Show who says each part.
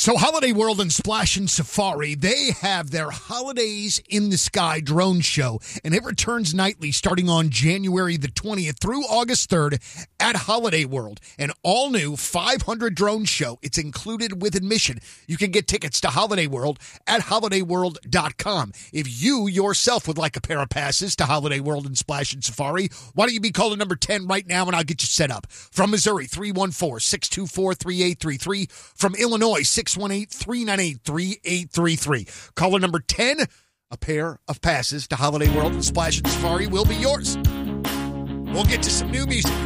Speaker 1: So Holiday World and Splash and Safari, they have their Holidays in the Sky drone show, and it returns nightly starting on January the 20th through August 3rd at Holiday World. An all-new 500 drone show. It's included with admission. You can get tickets to Holiday World at holidayworld.com. If you yourself would like a pair of passes to Holiday World and Splash and Safari, why don't you be calling number 10 right now, and I'll get you set up. From Missouri, 314-624-3833. From Illinois, 618-398-3833. Caller number 10, a pair of passes to Holiday World and Splash and Safari will be yours. We'll get to some new music.